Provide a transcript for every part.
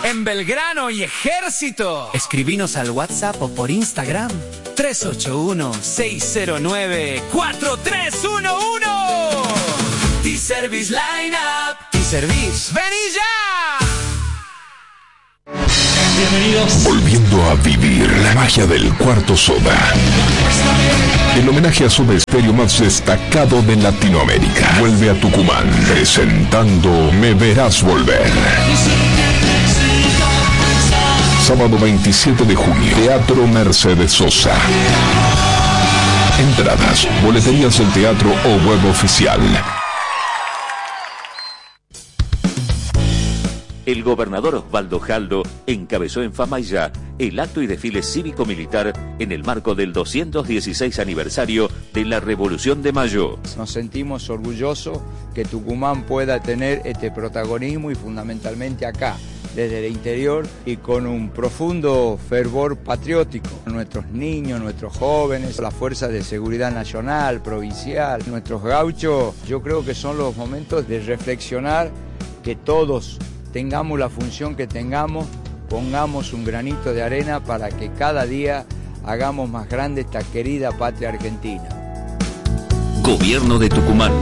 en Belgrano y Ejército. Escribinos al WhatsApp o por Instagram 381-609-4311. T-Service Lineup. T-Service. ¡Vení ya! Bienvenidos. Volviendo a vivir la magia del Cuarto Soda. El homenaje a Soda Stereo más destacado de Latinoamérica. Vuelve a Tucumán, presentando Me Verás Volver. Sábado 27 de junio, Teatro Mercedes Sosa. Entradas, boleterías del teatro o web oficial. El gobernador Osvaldo Jaldo encabezó en Famaillá el acto y desfile cívico-militar en el marco del 216 aniversario de la Revolución de Mayo. Nos sentimos orgullosos que Tucumán pueda tener este protagonismo y fundamentalmente acá, desde el interior y con un profundo fervor patriótico. Nuestros niños, nuestros jóvenes, las fuerzas de seguridad nacional, provincial, nuestros gauchos, yo creo que son los momentos de reflexionar que todos tengamos la función que tengamos, pongamos un granito de arena para que cada día hagamos más grande esta querida patria argentina. Gobierno de Tucumán.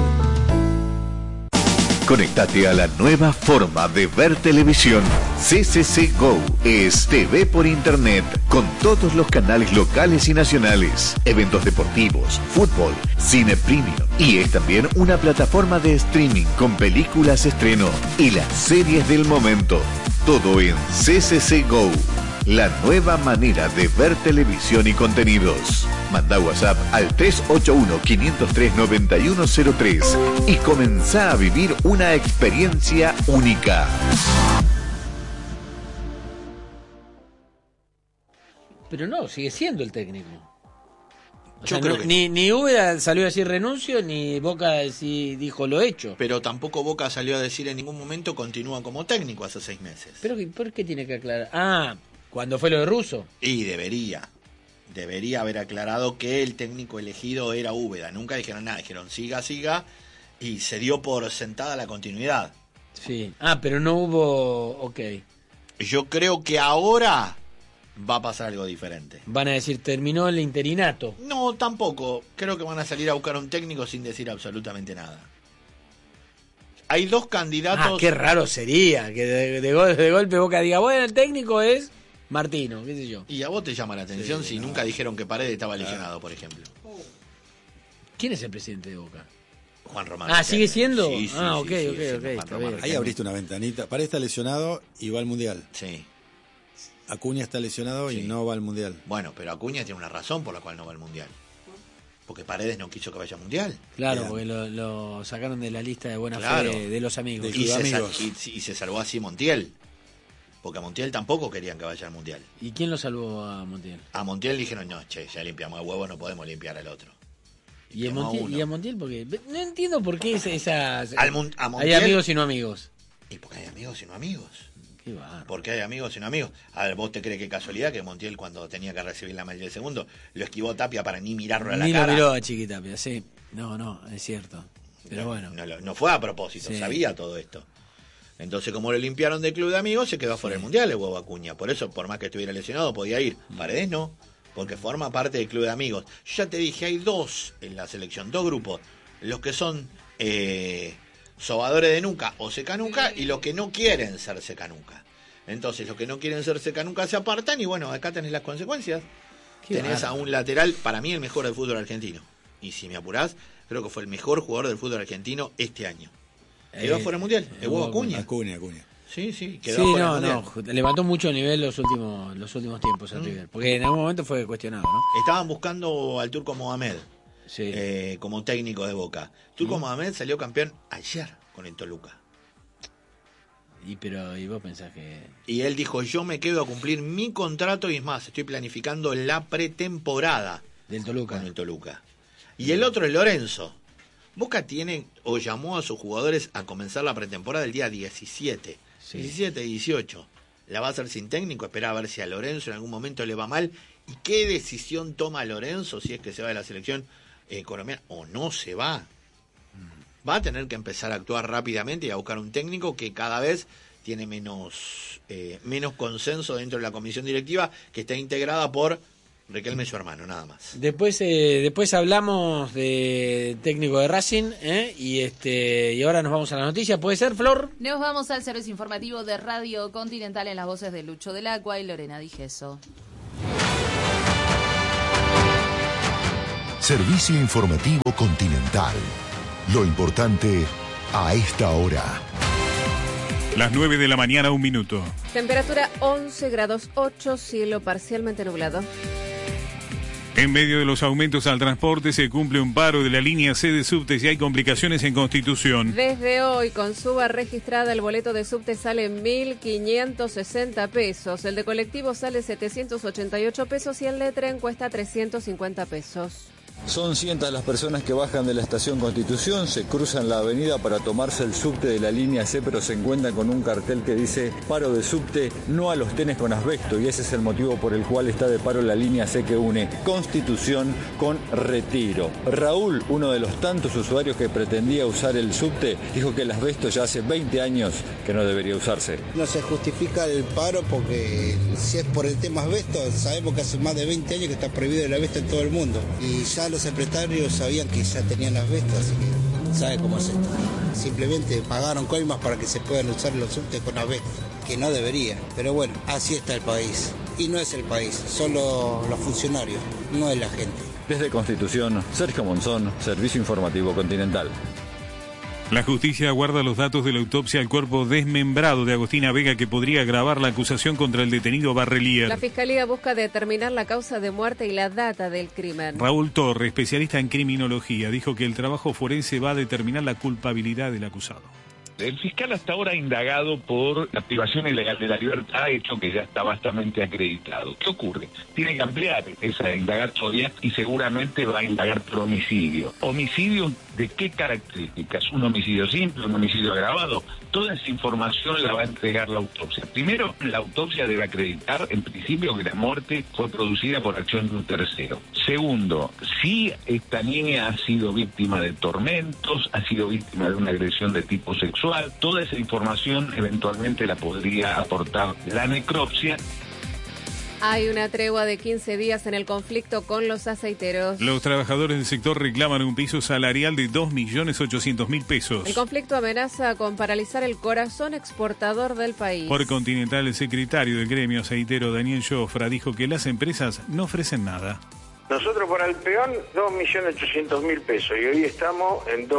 Conectate a la nueva forma de ver televisión. CCC Go es TV por internet con todos los canales locales y nacionales, eventos deportivos, fútbol, cine premium y es también una plataforma de streaming con películas estreno y las series del momento. Todo en CCC Go. La nueva manera de ver televisión y contenidos. Manda WhatsApp al 381-503-9103 y comenzá a vivir una experiencia única. Pero no, sigue siendo el técnico. Yo creo que ni Úbeda salió a decir renuncio, ni Boca dijo lo hecho. Pero tampoco Boca salió a decir en ningún momento continúa como técnico hace 6 meses. ¿Pero por qué tiene que aclarar? Cuando fue lo de Russo. Y debería haber aclarado que el técnico elegido era Úbeda. Nunca dijeron nada, dijeron siga, y se dio por sentada la continuidad. Sí. Pero no hubo... Ok. Yo creo que ahora va a pasar algo diferente. Van a decir, terminó el interinato. No, tampoco. Creo que van a salir a buscar un técnico sin decir absolutamente nada. Hay 2 candidatos... qué raro sería que de golpe Boca diga, bueno, el técnico es... Martino, qué sé yo. Y a vos te llama la atención si nunca dijeron que Paredes estaba lesionado, por ejemplo. ¿Quién es el presidente de Boca? Juan Román. ¿Sigue siendo? Sí, ok. Está bien. Ahí abriste una ventanita. Paredes está lesionado y va al Mundial. Sí. Acuña está lesionado y no va al Mundial. Bueno, pero Acuña tiene una razón por la cual no va al Mundial. Porque Paredes no quiso que vaya al Mundial. Claro, porque lo sacaron de la lista de buena fe de los amigos. Y se salvó así Montiel. Porque a Montiel tampoco querían que vaya al Mundial. ¿Y quién lo salvó a Montiel? A Montiel dijeron, no, ya limpiamos el huevo, no podemos limpiar al otro. ¿Y a Montiel por qué? No entiendo por qué esa... A Montiel, hay amigos y no amigos. Y porque hay amigos y no amigos. Qué barro. Porque hay amigos y no amigos. A ver, ¿vos te crees que casualidad que Montiel cuando tenía que recibir la medalla de segundo lo esquivó Tapia para ni mirarlo a la cara? Ni lo miró a Chiquitapia, sí. No, es cierto. Pero bueno. No fue a propósito, sabía todo esto. Entonces, como lo limpiaron del club de amigos, se quedó fuera del Mundial el huevo Acuña. Por eso, por más que estuviera lesionado, podía ir. Paredes no, porque forma parte del club de amigos. Yo ya te dije, hay 2 en la selección, 2 grupos. Los que son sobadores de nuca o secanuca y los que no quieren ser secanuca. Entonces, los que no quieren ser secanuca se apartan y bueno, acá tenés las consecuencias. Tenés a un lateral, para mí el mejor del fútbol argentino. Y si me apurás, creo que fue el mejor jugador del fútbol argentino este año. Quedó fuera del Mundial, el huevo Acuña. Acuña. Sí, quedó fuera del Mundial. Levantó mucho nivel los últimos tiempos el River. Porque en algún momento fue cuestionado, ¿no? Estaban buscando al Turco Mohamed sí. Como técnico de Boca. Turco Mohamed salió campeón ayer con el Toluca. ¿Y vos pensás que...? Y él dijo, yo me quedo a cumplir mi contrato y es más, estoy planificando la pretemporada del Toluca. Con el Toluca. Y el otro es Lorenzo. Boca tiene o llamó a sus jugadores a comenzar la pretemporada el día 17. Sí. 17, 18. La va a hacer sin técnico, espera a ver si a Lorenzo en algún momento le va mal. ¿Y qué decisión toma Lorenzo si es que se va de la selección colombiana o no se va? Va a tener que empezar a actuar rápidamente y a buscar un técnico que cada vez tiene menos consenso dentro de la comisión directiva, que está integrada por Riquelme y su hermano, nada más. Después hablamos de técnico de Racing, y ahora nos vamos a la noticia. ¿Puede ser, Flor? Nos vamos al servicio informativo de Radio Continental en las voces de Lucho del Agua y Lorena Digeso. Servicio informativo Continental. Lo importante a esta hora. Las 9 de la mañana, 1 minuto. Temperatura 11 grados 8, cielo parcialmente nublado. En medio de los aumentos al transporte se cumple un paro de la línea C de subtes y hay complicaciones en Constitución. Desde hoy, con suba registrada, el boleto de subte sale 1.560 pesos. El de colectivo sale 788 pesos y el de tren cuesta 350 pesos. Son cientos las personas que bajan de la estación Constitución, se cruzan la avenida para tomarse el subte de la línea C, pero se encuentran con un cartel que dice paro de subte, no a los trenes con asbesto, y ese es el motivo por el cual está de paro la línea C que une Constitución con Retiro. Raúl, uno de los tantos usuarios que pretendía usar el subte, dijo que el asbesto ya hace 20 años que no debería usarse. No se justifica el paro porque si es por el tema asbesto, sabemos que hace más de 20 años que está prohibido el asbesto en todo el mundo, y ya los empresarios sabían que ya tenían asbesto, así que sabe cómo es esto. Simplemente pagaron coimas para que se puedan usar los subtes con asbesto, que no debería. Pero bueno, así está el país. Y no es el país, son los funcionarios, no es la gente. Desde Constitución, Sergio Monzón, Servicio Informativo Continental. La justicia aguarda los datos de la autopsia al cuerpo desmembrado de Agostina Vega, que podría agravar la acusación contra el detenido Barrelier. La Fiscalía busca determinar la causa de muerte y la data del crimen. Raúl Torre, especialista en criminología, dijo que el trabajo forense va a determinar la culpabilidad del acusado. El fiscal hasta ahora ha indagado por la privación ilegal de la libertad, hecho que ya está bastante acreditado. ¿Qué ocurre? Tiene que ampliar esa indagatoria y seguramente va a indagar por homicidio. ¿Homicidio de qué características? ¿Un homicidio simple, un homicidio agravado? Toda esa información la va a entregar la autopsia. Primero, la autopsia debe acreditar, en principio, que la muerte fue producida por acción de un tercero. Segundo, si esta niña ha sido víctima de tormentos, ha sido víctima de una agresión de tipo sexual, toda esa información eventualmente la podría aportar la necropsia. Hay una tregua de 15 días en el conflicto con los aceiteros. Los trabajadores del sector reclaman un piso salarial de 2.800.000 pesos. El conflicto amenaza con paralizar el corazón exportador del país. Por Continental, el secretario del gremio aceitero, Daniel Jofra, dijo que las empresas no ofrecen nada. Nosotros para el peón 2.800.000 pesos y hoy estamos en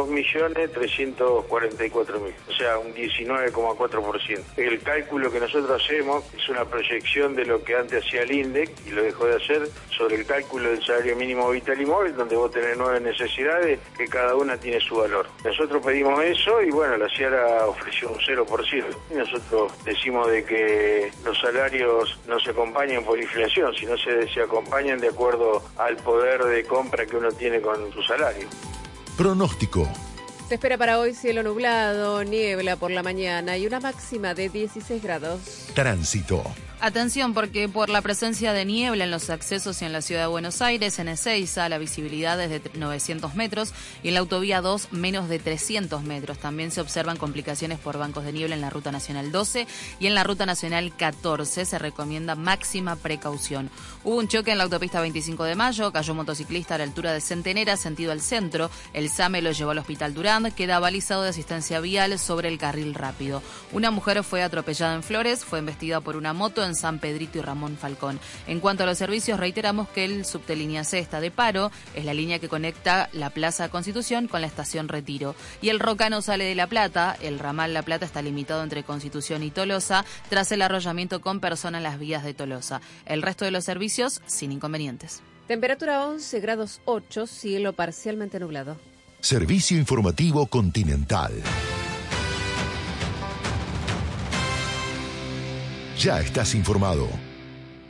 2.344.000, o sea un 19,4%. El cálculo que nosotros hacemos es una proyección de lo que antes hacía el INDEC y lo dejó de hacer sobre el cálculo del salario mínimo vital y móvil, donde vos tenés 9 necesidades que cada una tiene su valor. Nosotros pedimos eso y bueno, la Ciara ofreció un 0%. Y nosotros decimos de que los salarios no se acompañan por inflación, sino se acompañan de acuerdo al poder de compra que uno tiene con su salario. Pronóstico. Se espera para hoy cielo nublado, niebla por la mañana y una máxima de 16 grados. Tránsito. Atención, porque por la presencia de niebla en los accesos y en la ciudad de Buenos Aires, en Ezeiza la visibilidad es de 900 metros y en la autovía 2 menos de 300 metros. También se observan complicaciones por bancos de niebla en la Ruta Nacional 12 y en la Ruta Nacional 14. Se recomienda máxima precaución. Hubo un choque en la autopista 25 de Mayo, cayó un motociclista a la altura de Centenera, sentido al centro. El SAME lo llevó al Hospital Durán, queda balizado de asistencia vial sobre el carril rápido. Una mujer fue atropellada en Flores, fue embestida por una moto en San Pedrito y Ramón Falcón. En cuanto a los servicios, reiteramos que el subte línea C está de paro, es la línea que conecta la Plaza Constitución con la estación Retiro. Y el Rocano sale de La Plata, el ramal La Plata está limitado entre Constitución y Tolosa, tras el arrollamiento con persona en las vías de Tolosa. El resto de los servicios sin inconvenientes. Temperatura 11 grados 8, cielo parcialmente nublado. Servicio informativo Continental. Ya estás informado.